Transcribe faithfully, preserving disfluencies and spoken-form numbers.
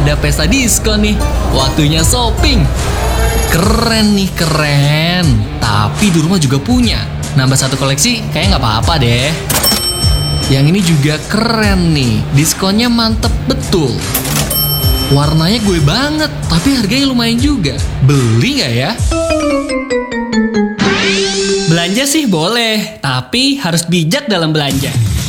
ada pesta diskon nih. Waktunya shopping. Keren nih, keren. Tapi di rumah juga punya. Nambah satu koleksi kayaknya nggak apa-apa deh. Yang ini juga keren nih. Diskonnya mantep betul. Warnanya gue banget, tapi harganya lumayan juga. Beli nggak ya? Belanja sih boleh, tapi harus bijak dalam belanja.